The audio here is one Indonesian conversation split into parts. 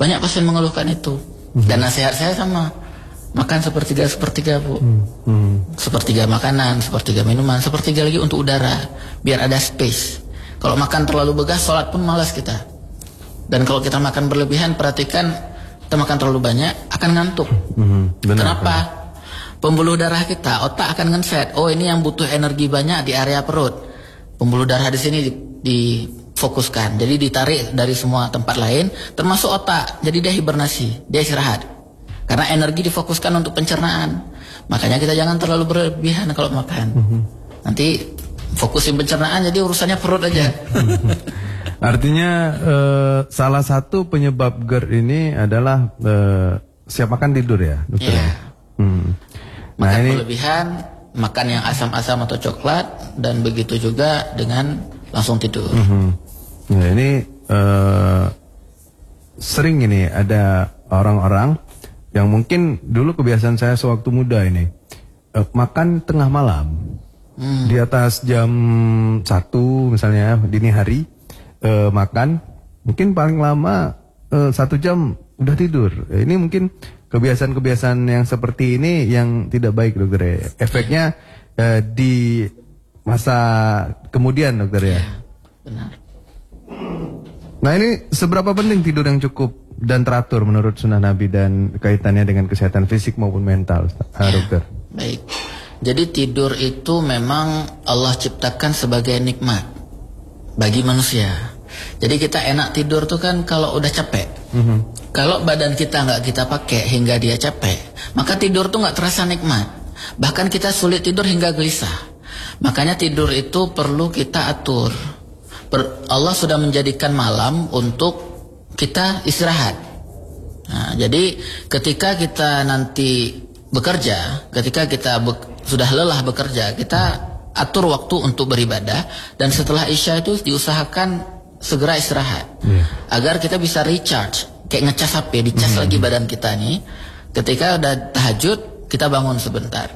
Banyak pasien mengeluhkan itu. Dan nasihat saya sama, makan sepertiga Bu. Sepertiga makanan, sepertiga minuman, sepertiga lagi untuk udara, biar ada space. Kalau makan terlalu begas, sholat pun malas kita. Dan kalau kita makan berlebihan, perhatikan kita makan terlalu banyak akan ngantuk. Kenapa? Pembuluh darah kita, otak akan ngeset. Oh, ini yang butuh energi banyak di area perut. Pembuluh darah di sini difokuskan. Jadi ditarik dari semua tempat lain, termasuk otak. Jadi dia hibernasi, dia istirahat. Karena energi difokuskan untuk pencernaan. Makanya kita jangan terlalu berlebihan kalau makan. Nanti fokusin pencernaan, jadi urusannya perut aja. Artinya salah satu penyebab GERD ini adalah siap makan tidur ya, dokter? Iya. Nah, Makan ini berlebihan, makan yang asam-asam atau coklat, dan begitu juga dengan langsung tidur. Nah, ini sering ini ada orang-orang yang mungkin dulu kebiasaan saya sewaktu muda ini makan tengah malam di atas jam 1 misalnya dini hari, makan mungkin paling lama 1 jam udah tidur. Ini mungkin kebiasaan-kebiasaan yang seperti ini yang tidak baik, dokter. Efeknya di masa kemudian, dokter ya. Benar. Nah, ini seberapa penting tidur yang cukup dan teratur menurut sunnah Nabi dan kaitannya dengan kesehatan fisik maupun mental, dokter? Baik. Jadi tidur itu memang Allah ciptakan sebagai nikmat bagi manusia. Jadi kita enak tidur tuh kan kalau udah capek. Kalau badan kita nggak kita pakai hingga dia capek, maka tidur tuh nggak terasa nikmat. Bahkan kita sulit tidur hingga gelisah. Makanya tidur itu perlu kita atur. Allah sudah menjadikan malam untuk kita istirahat. Nah, jadi ketika kita nanti bekerja, ketika kita sudah lelah bekerja, kita atur waktu untuk beribadah, dan setelah Isya itu diusahakan segera istirahat, agar kita bisa recharge, kayak ngecas HP, dicas lagi badan kita nih. Ketika udah tahajud, kita bangun sebentar.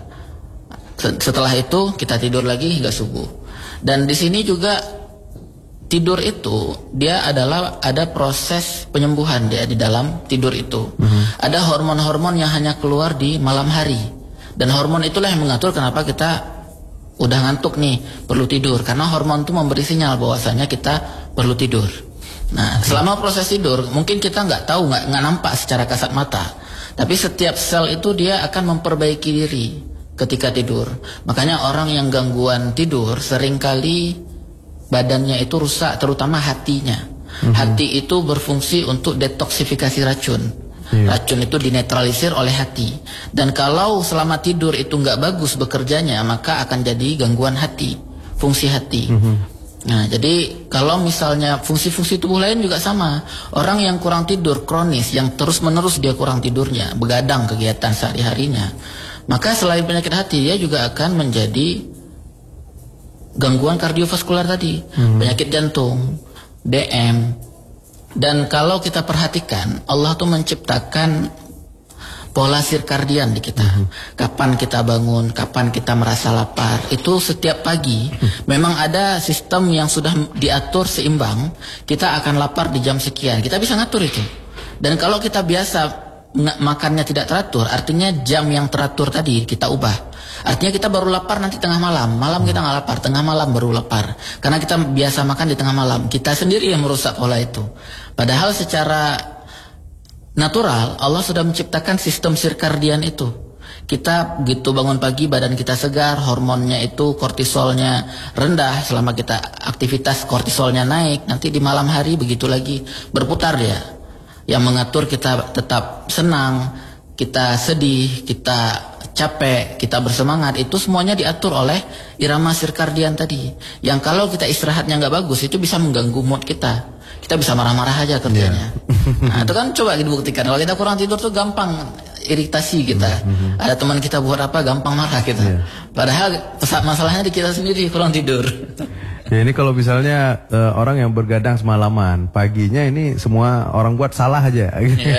Setelah itu kita tidur lagi hingga subuh. Dan di sini juga tidur itu dia ada proses penyembuhan dia di dalam tidur itu. Ada hormon-hormon yang hanya keluar di malam hari. Dan hormon itulah yang mengatur kenapa kita udah ngantuk nih, perlu tidur. Karena hormon itu memberi sinyal bahwasanya kita perlu tidur. Nah, selama proses tidur mungkin kita nggak tahu, nggak nampak secara kasat mata. Tapi setiap sel itu dia akan memperbaiki diri ketika tidur. Makanya orang yang gangguan tidur seringkali badannya itu rusak, terutama hatinya. Hati itu berfungsi untuk detoksifikasi racun. Racun itu dinetralisir oleh hati. Dan kalau selama tidur itu nggak bagus bekerjanya, maka akan jadi gangguan hati, fungsi hati. Nah, jadi kalau misalnya fungsi-fungsi tubuh lain juga sama. Orang yang kurang tidur kronis, yang terus-menerus dia kurang tidurnya, begadang kegiatan sehari-harinya, maka selain penyakit hati, dia juga akan menjadi gangguan kardiovaskular tadi, penyakit jantung, DM. Dan kalau kita perhatikan, Allah tuh menciptakan pola sirkadian di kita. Kapan kita bangun, kapan kita merasa lapar, itu setiap pagi. Memang ada sistem yang sudah diatur seimbang. Kita akan lapar di jam sekian, kita bisa ngatur itu. Dan kalau kita biasa makannya tidak teratur, artinya jam yang teratur tadi kita ubah. Artinya kita baru lapar nanti tengah malam. Malam kita nggak lapar, tengah malam baru lapar. Karena kita biasa makan di tengah malam. Kita sendiri yang merusak pola itu. Padahal secara natural Allah sudah menciptakan sistem sirkadian itu. Kita begitu bangun pagi badan kita segar, hormonnya itu kortisolnya rendah. Selama kita aktivitas kortisolnya naik, nanti di malam hari begitu lagi berputar dia. Yang mengatur kita tetap senang, kita sedih, kita capek, kita bersemangat, itu semuanya diatur oleh irama sirkadian tadi. Yang kalau kita istirahatnya nggak bagus, itu bisa mengganggu mood kita. Kita bisa marah-marah aja kerjanya. Nah, itu kan coba dibuktikan. Kalau kita kurang tidur tuh gampang iritasi kita. Ada teman kita buat apa, gampang marah kita. Padahal masalahnya di kita sendiri, kurang tidur. Ya, ini kalau misalnya orang yang bergadang semalaman, paginya ini semua orang buat salah aja.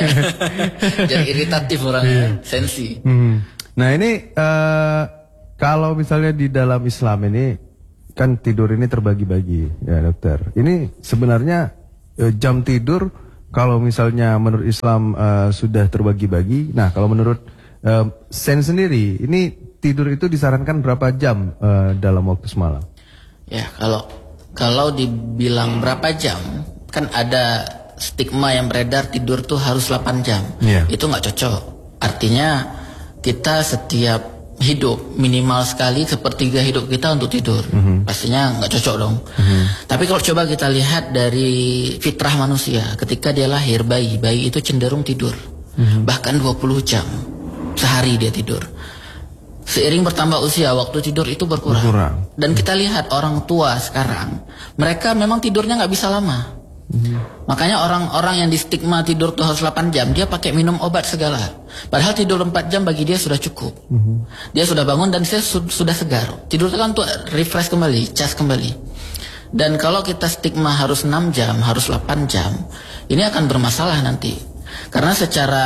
Jadi iritatif orangnya, sensi. Nah, ini kalau misalnya di dalam Islam ini kan tidur ini terbagi-bagi, ya dokter. Ini sebenarnya jam tidur kalau misalnya menurut Islam sudah terbagi-bagi, nah kalau menurut Sen sendiri, ini tidur itu disarankan berapa jam dalam waktu semalam? Ya, kalau dibilang berapa jam, kan ada stigma yang beredar tidur tuh harus 8 jam. Yeah. Itu nggak cocok. Artinya kita setiap hidup minimal sekali sepertiga hidup kita untuk tidur. Pastinya nggak cocok dong. Tapi kalau coba kita lihat dari fitrah manusia, ketika dia lahir bayi itu cenderung tidur. Bahkan 20 jam sehari dia tidur. Seiring bertambah usia, waktu tidur itu berkurang. Dan kita lihat orang tua sekarang, mereka memang tidurnya nggak bisa lama. Makanya orang-orang yang di stigma tidur tuh harus 8 jam, dia pakai minum obat segala. Padahal tidur 4 jam bagi dia sudah cukup. Dia sudah bangun dan dia sudah segar. Tidur itu kan untuk refresh kembali, cas kembali. Dan kalau kita stigma harus 6 jam, harus 8 jam, ini akan bermasalah nanti. Karena secara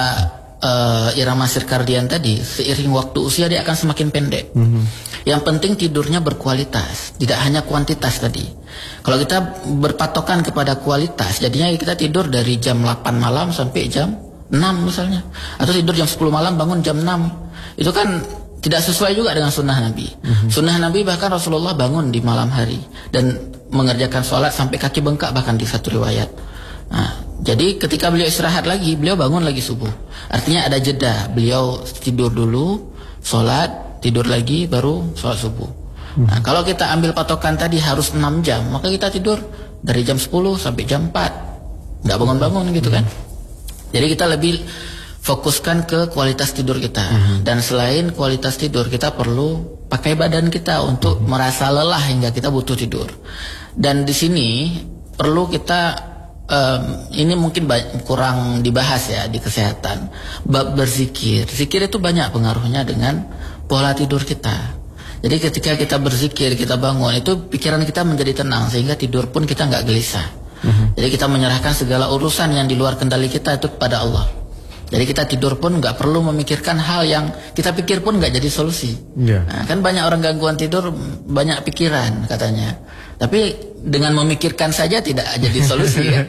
irama sirkadian tadi, seiring waktu usia dia akan semakin pendek. Yang penting tidurnya berkualitas, tidak hanya kuantitas tadi. Kalau kita berpatokan kepada kualitas, jadinya kita tidur dari jam 8 malam sampai jam 6 misalnya. Atau tidur jam 10 malam bangun jam 6. Itu kan tidak sesuai juga dengan sunnah Nabi. Sunnah Nabi bahkan Rasulullah bangun di malam hari dan mengerjakan sholat sampai kaki bengkak bahkan di satu riwayat. Nah, jadi ketika beliau istirahat lagi, beliau bangun lagi subuh. Artinya ada jeda. Beliau tidur dulu, sholat, tidur lagi, baru sholat subuh. Nah, kalau kita ambil patokan tadi harus 6 jam, maka kita tidur dari jam 10 sampai jam 4. Nggak bangun-bangun gitu kan. Jadi kita lebih fokuskan ke kualitas tidur kita. Dan selain kualitas tidur, kita perlu pakai badan kita untuk merasa lelah hingga kita butuh tidur. Dan di sini perlu kita ini mungkin kurang dibahas ya di kesehatan. Bab berzikir. Zikir itu banyak pengaruhnya dengan pola tidur kita. Jadi ketika kita berzikir, kita bangun, itu pikiran kita menjadi tenang sehingga tidur pun kita nggak gelisah. Jadi kita menyerahkan segala urusan yang di luar kendali kita itu kepada Allah. Jadi kita tidur pun nggak perlu memikirkan hal yang kita pikir pun nggak jadi solusi. Nah, kan banyak orang gangguan tidur banyak pikiran katanya. Tapi dengan memikirkan saja tidak jadi solusi kan?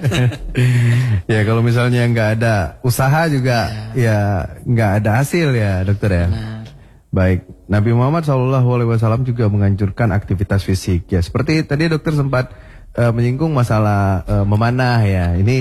Ya kalau misalnya nggak ada usaha juga ya nggak ada hasil ya dokter ya. Baik, Nabi Muhammad SAW juga menganjurkan aktivitas fisik ya. Seperti tadi dokter sempat menyinggung masalah memanah ya. Ini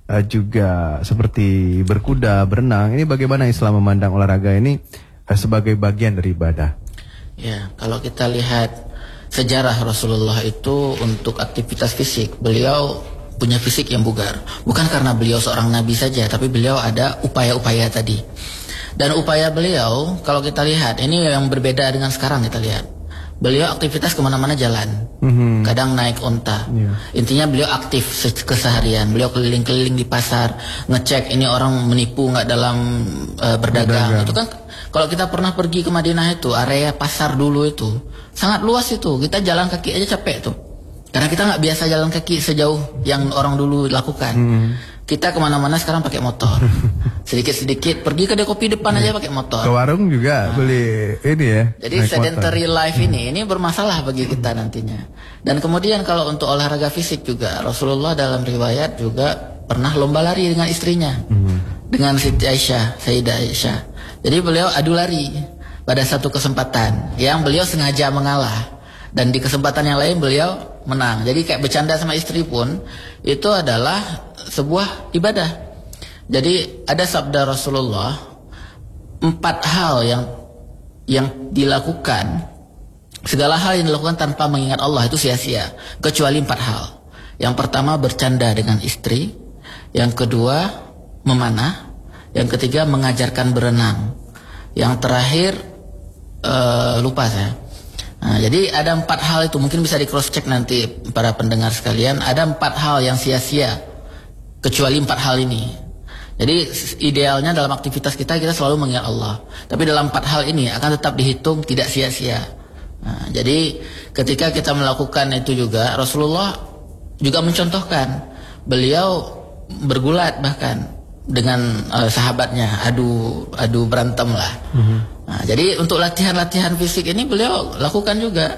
juga seperti berkuda, berenang. Ini bagaimana Islam memandang olahraga ini sebagai bagian dari ibadah? Ya, kalau kita lihat sejarah Rasulullah itu untuk aktivitas fisik, beliau punya fisik yang bugar. Bukan karena beliau seorang nabi saja, tapi beliau ada upaya-upaya tadi. Dan upaya beliau, kalau kita lihat, ini yang berbeda dengan sekarang kita lihat. Beliau aktivitas kemana-mana jalan, kadang naik onta. Intinya beliau aktif keseharian. Beliau keliling-keliling di pasar, ngecek ini orang menipu nggak dalam berdagang. Itu kan kalau kita pernah pergi ke Madinah itu, area pasar dulu itu sangat luas itu. Kita jalan kaki aja capek tuh, karena kita nggak biasa jalan kaki sejauh yang orang dulu lakukan. Kita kemana-mana sekarang pakai motor. Sedikit-sedikit pergi kedai kopi depan aja pakai motor. Ke warung juga beli ini ya. Jadi sedentary life ini bermasalah bagi kita nantinya. Dan kemudian kalau untuk olahraga fisik juga, Rasulullah dalam riwayat juga pernah lomba lari dengan istrinya, dengan Siti Aisyah, Sayyidah Aisyah. Jadi beliau adu lari pada satu kesempatan yang beliau sengaja mengalah, dan di kesempatan yang lain beliau menang. Jadi kayak bercanda sama istri pun itu adalah sebuah ibadah. Jadi ada sabda Rasulullah, 4 hal yang dilakukan, segala hal yang dilakukan tanpa mengingat Allah itu sia-sia, kecuali 4 hal. Yang pertama bercanda dengan istri, yang kedua memanah, yang ketiga mengajarkan berenang, yang terakhir lupa saya. Nah, jadi ada 4 hal itu, mungkin bisa di cross check nanti para pendengar sekalian. Ada 4 hal yang sia-sia kecuali 4 hal ini. Jadi idealnya dalam aktivitas kita selalu mengingat Allah. Tapi dalam 4 hal ini akan tetap dihitung tidak sia-sia. Nah, jadi ketika kita melakukan itu juga, Rasulullah juga mencontohkan. Beliau bergulat bahkan dengan sahabatnya, adu berantem lah. Nah, jadi untuk latihan-latihan fisik ini beliau lakukan juga.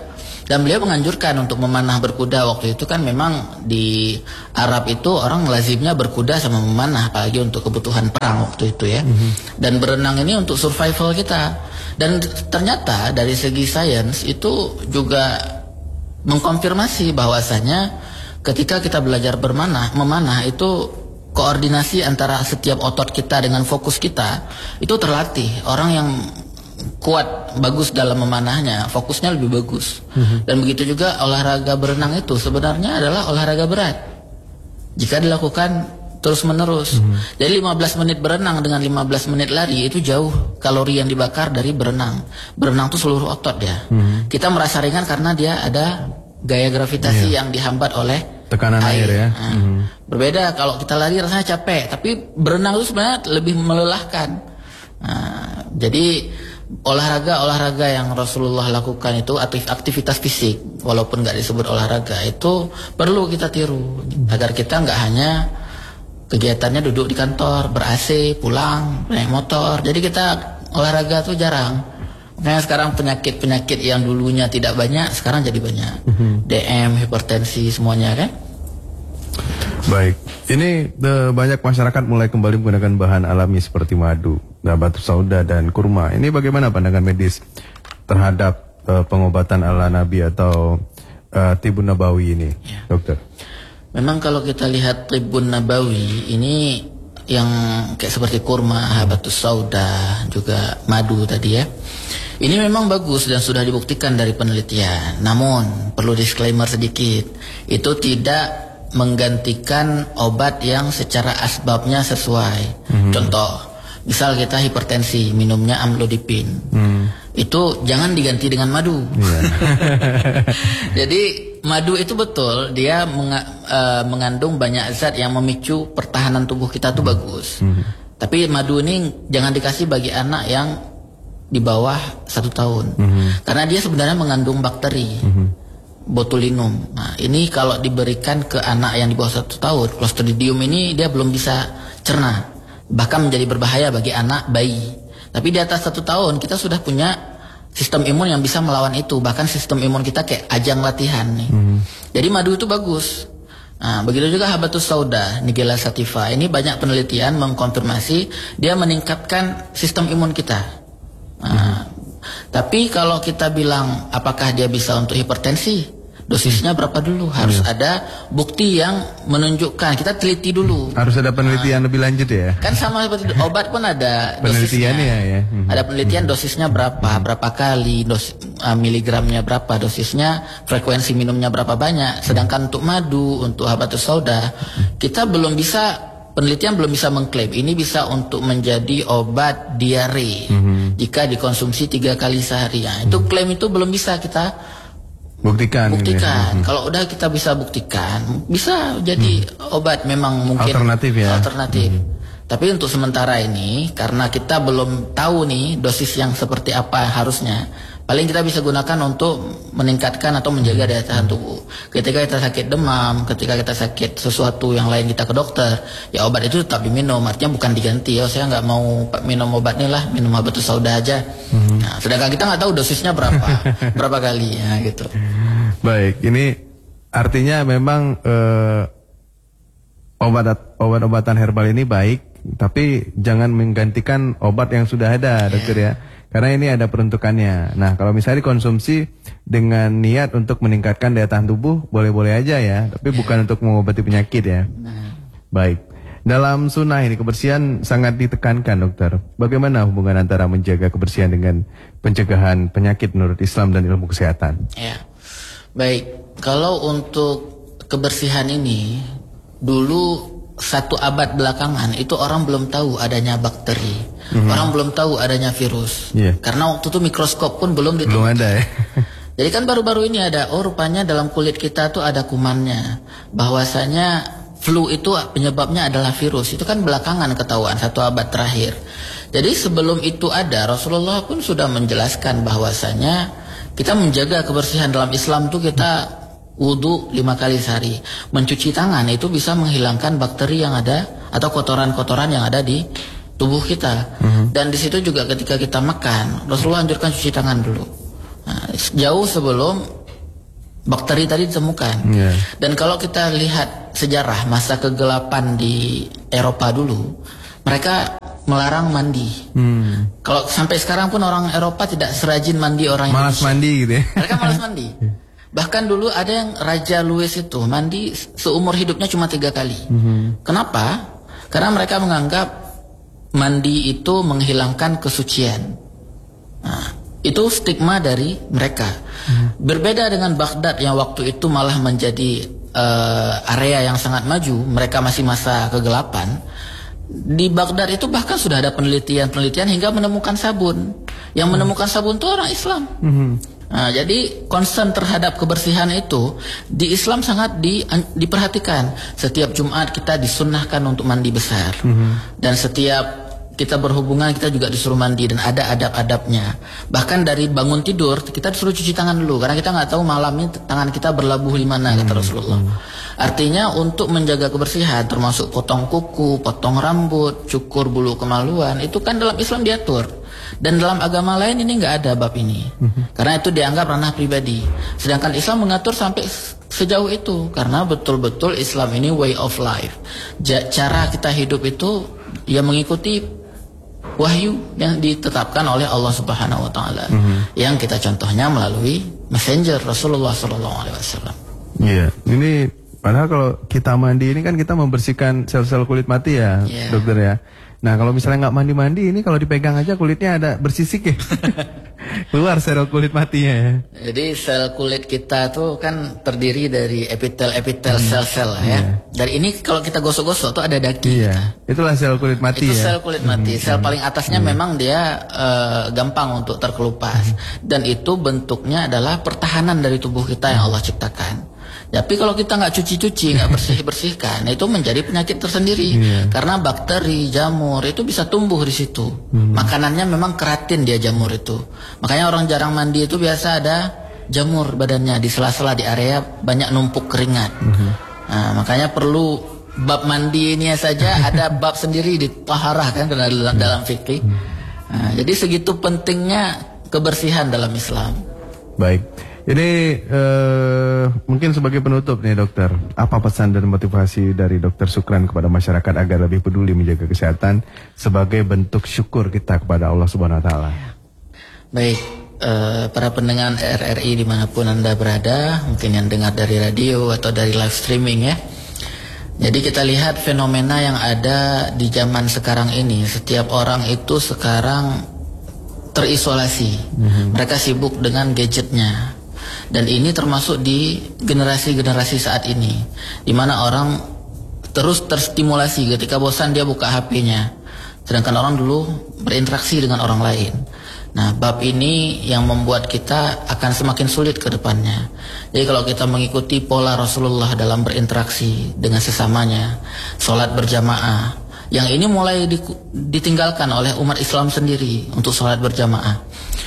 Dan beliau menganjurkan untuk memanah berkuda. Waktu itu kan memang di Arab itu orang lazimnya berkuda sama memanah, apalagi untuk kebutuhan perang waktu itu ya. Dan berenang ini untuk survival kita. Dan ternyata dari segi sains itu juga mengkonfirmasi bahwasanya ketika kita belajar memanah itu koordinasi antara setiap otot kita dengan fokus kita itu terlatih. Orang yang kuat, bagus dalam memanahnya, fokusnya lebih bagus. Dan begitu juga olahraga berenang itu sebenarnya adalah olahraga berat jika dilakukan terus menerus. Jadi 15 menit berenang dengan 15 menit lari itu jauh kalori yang dibakar dari berenang. Berenang itu seluruh otot ya. Kita merasa ringan karena dia ada gaya gravitasi yang dihambat oleh tekanan air ya. Berbeda kalau kita lari rasanya capek, tapi berenang itu sebenarnya lebih melelahkan. Jadi olahraga yang Rasulullah lakukan itu aktivitas fisik, walaupun nggak disebut olahraga, itu perlu kita tiru agar kita nggak hanya kegiatannya duduk di kantor, ber-AC, pulang, naik motor. Jadi kita olahraga tuh jarang. Makanya sekarang penyakit yang dulunya tidak banyak sekarang jadi banyak. DM, hipertensi, semuanya kan. Baik, ini banyak masyarakat mulai kembali menggunakan bahan alami seperti madu, batu sauda dan kurma. Ini bagaimana pandangan medis terhadap pengobatan ala Nabi atau Tibun Nabawi ini, dokter? Memang kalau kita lihat Tibun Nabawi ini yang kayak seperti kurma, batu sauda, juga madu tadi ya. Ini memang bagus dan sudah dibuktikan dari penelitian. Namun perlu disclaimer sedikit, itu tidak menggantikan obat yang secara asbabnya sesuai. Contoh, misal kita hipertensi, minumnya amlodipin, itu jangan diganti dengan madu. Jadi madu itu betul dia mengandung banyak zat yang memicu pertahanan tubuh kita tuh bagus. Tapi madu ini jangan dikasih bagi anak yang di bawah 1 tahun, karena dia sebenarnya mengandung bakteri. Botulinum. Nah, ini kalau diberikan ke anak yang di bawah 1 tahun, Clostridium ini dia belum bisa cerna, bahkan menjadi berbahaya bagi anak bayi. Tapi di atas 1 tahun kita sudah punya sistem imun yang bisa melawan itu, bahkan sistem imun kita kayak ajang latihan nih. Jadi madu itu bagus. Nah, begitu juga habatus sauda, Nigella sativa. Ini banyak penelitian mengkonfirmasi dia meningkatkan sistem imun kita. Nah, tapi kalau kita bilang apakah dia bisa untuk hipertensi, dosisnya berapa dulu? Harus ada bukti yang menunjukkan. Kita teliti dulu. Harus ada penelitian lebih lanjut ya. Kan sama seperti obat pun ada penelitiannya ya. Ada penelitian dosisnya berapa kali, miligramnya berapa dosisnya, frekuensi minumnya berapa banyak. Sedangkan untuk madu, untuk habatus sauda, kita belum bisa. Penelitian belum bisa mengklaim ini bisa untuk menjadi obat diare jika dikonsumsi 3 kali sehari. Nah, itu klaim itu belum bisa kita buktikan. Kalau udah kita bisa buktikan, bisa jadi obat memang mungkin alternatif ya. Tapi untuk sementara ini karena kita belum tahu nih dosis yang seperti apa harusnya, paling kita bisa gunakan untuk meningkatkan atau menjaga daya tahan tubuh. Ketika kita sakit demam, ketika kita sakit sesuatu yang lain kita ke dokter, ya obat itu tetap diminum. Artinya bukan diganti. Ya saya nggak mau minum obat nih lah, minum habatus sauda aja. Nah, sedangkan kita nggak tahu dosisnya berapa kali ya gitu. Baik, ini artinya memang obat-obatan herbal ini baik, tapi jangan menggantikan obat yang sudah ada, dokter ya. Karena ini ada peruntukannya. Nah, kalau misalnya dikonsumsi dengan niat untuk meningkatkan daya tahan tubuh, boleh-boleh aja ya. Tapi bukan untuk mengobati penyakit ya. Baik. Dalam sunnah ini kebersihan sangat ditekankan, dokter. Bagaimana hubungan antara menjaga kebersihan dengan pencegahan penyakit menurut Islam dan ilmu kesehatan? Ya. Baik. Kalau untuk kebersihan ini, dulu 1 abad belakangan itu orang belum tahu adanya bakteri. Orang belum tahu adanya virus. Karena waktu itu mikroskop pun belum ditemukan. Belum ada ya. Jadi kan baru-baru ini ada, rupanya dalam kulit kita tuh ada kumannya. Bahwasanya flu itu penyebabnya adalah virus. Itu kan belakangan ketahuan 1 abad terakhir. Jadi sebelum itu ada, Rasulullah pun sudah menjelaskan bahwasanya kita menjaga kebersihan dalam Islam tuh kita wudu 5 kali sehari. Mencuci tangan itu bisa menghilangkan bakteri yang ada atau kotoran-kotoran yang ada di tubuh kita. Dan di situ juga ketika kita makan, Rasulullah anjurkan cuci tangan dulu. Nah, jauh sebelum bakteri tadi ditemukan. Dan kalau kita lihat sejarah masa kegelapan di Eropa dulu, mereka melarang mandi. Kalau sampai sekarang pun orang Eropa tidak serajin mandi orang Malas Indonesia. mandi gitu ya. Mereka malas mandi. Bahkan dulu ada yang Raja Louis itu mandi seumur hidupnya cuma 3 kali. Kenapa? Karena mereka menganggap mandi itu menghilangkan kesucian. Nah, itu stigma dari mereka. Berbeda dengan Baghdad yang waktu itu malah menjadi area yang sangat maju. Mereka masih masa kegelapan. Di Baghdad itu bahkan sudah ada penelitian hingga menemukan sabun. Yang menemukan sabun itu orang Islam. Nah, jadi concern terhadap kebersihan itu di Islam sangat diperhatikan. Setiap Jumat kita disunnahkan untuk mandi besar. Dan setiap kita berhubungan kita juga disuruh mandi dan ada adab-adabnya. Bahkan dari bangun tidur kita disuruh cuci tangan dulu karena kita nggak tahu malamnya tangan kita berlabuh di mana, kata Rasulullah. Artinya untuk menjaga kebersihan termasuk potong kuku, potong rambut, cukur bulu kemaluan itu kan dalam Islam diatur. Dan dalam agama lain ini nggak ada bab ini. Karena itu dianggap ranah pribadi. Sedangkan Islam mengatur sampai sejauh itu karena betul-betul Islam ini way of life. Cara kita hidup itu ya mengikuti wahyu yang ditetapkan oleh Allah Subhanahu wa taala. Yang kita contohnya melalui messenger Rasulullah sallallahu alaihi wasallam. Iya, ini padahal kalau kita mandi ini kan kita membersihkan sel-sel kulit mati ya, dokter ya. Nah, kalau misalnya nggak mandi-mandi ini kalau dipegang aja kulitnya ada bersisik ya. Keluar sel kulit matinya ya. Jadi sel kulit kita tuh kan terdiri dari epitel sel-sel ya. Dari ini kalau kita gosok-gosok tuh ada daging. Itulah sel kulit mati itu ya. Sel kulit mati. Sel paling atasnya memang dia gampang untuk terkelupas. Dan itu bentuknya adalah pertahanan dari tubuh kita yang Allah ciptakan. Tapi kalau kita nggak cuci-cuci, nggak bersih-bersihkan, itu menjadi penyakit tersendiri. Karena bakteri, jamur itu bisa tumbuh di situ. Makanannya memang keratin dia jamur itu. Makanya orang jarang mandi itu biasa ada jamur badannya di sela-sela di area banyak numpuk keringat. Nah, makanya perlu bab mandi ini saja ada bab sendiri di taharah kan dalam fikih. Nah, jadi segitu pentingnya kebersihan dalam Islam. Baik. Ini mungkin sebagai penutup nih dokter, apa pesan dan motivasi dari Dokter Sukran kepada masyarakat agar lebih peduli menjaga kesehatan sebagai bentuk syukur kita kepada Allah Subhanahu Wa Taala? Baik, para pendengar RRI dimanapun Anda berada, mungkin yang dengar dari radio atau dari live streaming ya. Jadi kita lihat fenomena yang ada di zaman sekarang ini, setiap orang itu sekarang terisolasi, mereka sibuk dengan gadgetnya. Dan ini termasuk di generasi-generasi saat ini, di mana orang terus terstimulasi ketika bosan dia buka HP-nya. Sedangkan orang dulu berinteraksi dengan orang lain. Nah, bab ini yang membuat kita akan semakin sulit ke depannya. Jadi kalau kita mengikuti pola Rasulullah dalam berinteraksi dengan sesamanya, sholat berjamaah, yang ini mulai ditinggalkan oleh umat Islam sendiri untuk sholat berjamaah.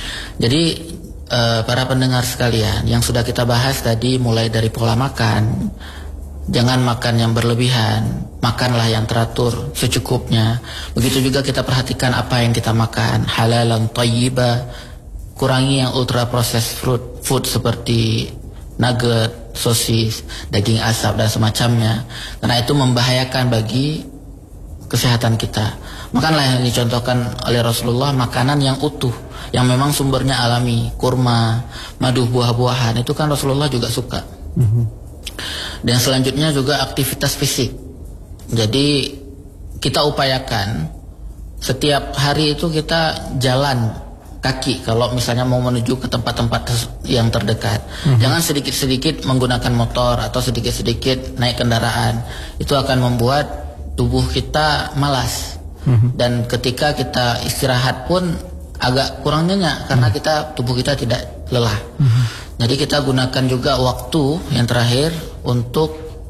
Jadi para pendengar sekalian, yang sudah kita bahas tadi mulai dari pola makan, jangan makan yang berlebihan, makanlah yang teratur secukupnya. Begitu juga kita perhatikan apa yang kita makan, halalan thayyiba, kurangi yang ultra processed food seperti nugget, sosis, daging asap dan semacamnya, karena itu membahayakan bagi kesehatan kita. Makanlah yang dicontohkan oleh Rasulullah, makanan yang utuh, yang memang sumbernya alami, kurma, madu buah-buahan, itu kan Rasulullah juga suka. Dan selanjutnya juga aktivitas fisik. Jadi kita upayakan setiap hari itu kita jalan kaki kalau misalnya mau menuju ke tempat-tempat yang terdekat. Jangan sedikit-sedikit menggunakan motor atau sedikit-sedikit naik kendaraan. Itu akan membuat tubuh kita malas. Dan ketika kita istirahat pun agak kurang nyenyak karena tubuh kita tidak lelah. Jadi kita gunakan juga waktu yang terakhir untuk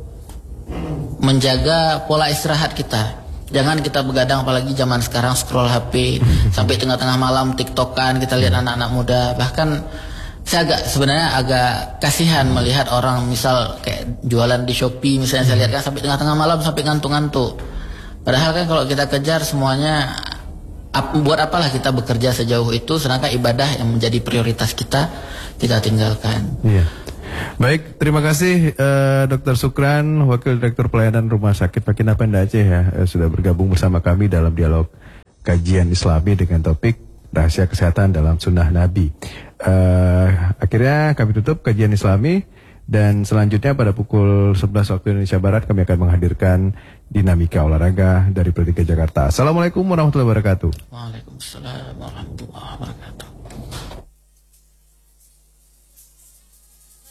menjaga pola istirahat kita. Jangan kita begadang, apalagi zaman sekarang scroll HP sampai tengah-tengah malam TikTokan, kita lihat anak-anak muda. Bahkan saya sebenarnya agak kasihan melihat orang misal kayak jualan di Shopee misalnya, saya lihat kan sampai tengah-tengah malam sampai ngantuk-ngantuk. Padahal kan kalau kita kejar semuanya, buat apalah kita bekerja sejauh itu, sedangkan ibadah yang menjadi prioritas kita tinggalkan. Baik, terima kasih Dr. Sukran, Wakil Direktur Pelayanan Rumah Sakit Pakinda Penda Aceh ya, sudah bergabung bersama kami dalam dialog kajian Islami dengan topik rahasia kesehatan dalam sunnah Nabi. Akhirnya kami tutup kajian Islami dan selanjutnya pada pukul 11 waktu Indonesia Barat kami akan menghadirkan dinamika olahraga dari Pro 3 Jakarta. Assalamualaikum warahmatullahi wabarakatuh. Waalaikumsalam warahmatullahi wabarakatuh.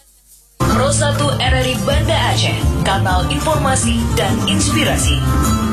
Pro 1 RRI Banda Aceh, kanal informasi dan inspirasi.